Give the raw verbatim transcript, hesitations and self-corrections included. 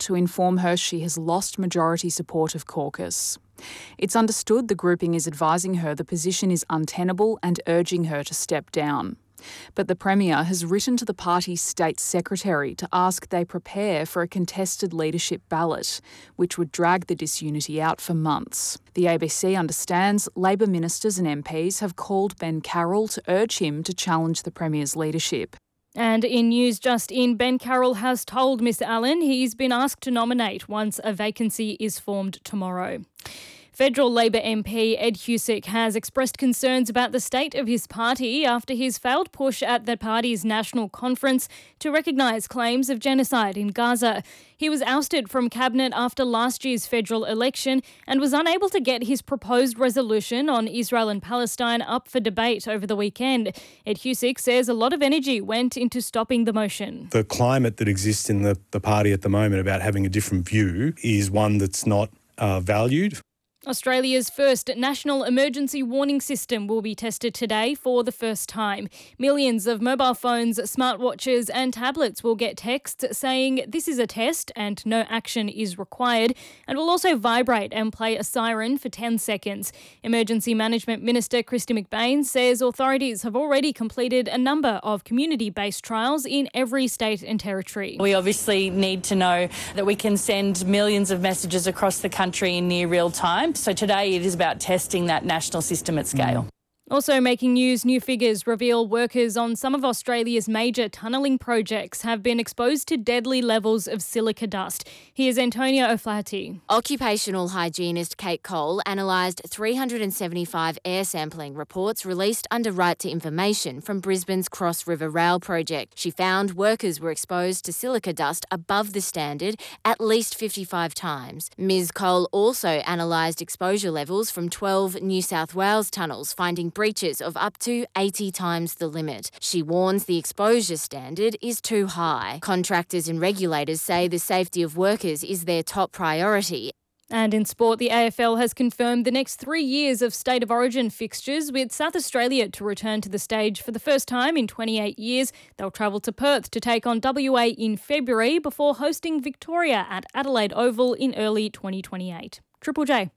to inform her she has lost majority support of caucus. It's understood the grouping is advising her the position is untenable and urging her to step down. But the Premier has written to the party's state secretary to ask they prepare for a contested leadership ballot, which would drag the disunity out for months. The A B C understands Labor ministers and M Ps have called Ben Carroll to urge him to challenge the Premier's leadership. And in news just in, Ben Carroll has told Mister Allen he's been asked to nominate once a vacancy is formed tomorrow. Federal Labor M P Ed Husic has expressed concerns about the state of his party after his failed push at the party's national conference to recognise claims of genocide in Gaza. He was ousted from cabinet after last year's federal election and was unable to get his proposed resolution on Israel and Palestine up for debate over the weekend. Ed Husic says a lot of energy went into stopping the motion. The climate that exists in the, the party at the moment about having a different view is one that's not uh, valued. Australia's first national emergency warning system will be tested today for the first time. Millions of mobile phones, smartwatches and tablets will get texts saying this is a test and no action is required, and will also vibrate and play a siren for ten seconds. Emergency Management Minister Kristy McBain says authorities have already completed a number of community-based trials in every state and territory. We obviously need to know that we can send millions of messages across the country in near real time. So today it is about testing that national system at scale. Also making news, new figures reveal workers on some of Australia's major tunnelling projects have been exposed to deadly levels of silica dust. Here's Antonia O'Flaherty. Occupational hygienist Kate Cole analysed three hundred seventy-five air sampling reports released under Right to Information from Brisbane's Cross River Rail project. She found workers were exposed to silica dust above the standard at least fifty-five times. Miz Cole also analysed exposure levels from twelve New South Wales tunnels, finding breaches of up to eighty times the limit. She warns the exposure standard is too high. Contractors and regulators say the safety of workers is their top priority. And in sport, the A F L has confirmed the next three years of State of Origin fixtures, with South Australia to return to the stage for the first time in twenty-eight years. They'll travel to Perth to take on W A in February before hosting Victoria at Adelaide Oval in early twenty twenty-eight. Triple J.